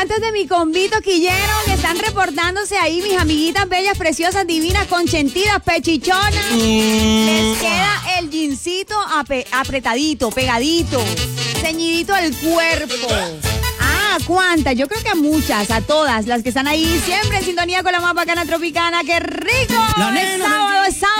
pendientes de mi convito quillero que están reportándose ahí, mis amiguitas bellas, preciosas, divinas, consentidas, pechichonas. Les queda el jeansito apretadito, pegadito, ceñidito al cuerpo. ¿Cuántas? Yo creo que a muchas, a todas las que están ahí, siempre en sintonía con la más bacana tropicana. ¡Qué rico! La nena, Es sábado,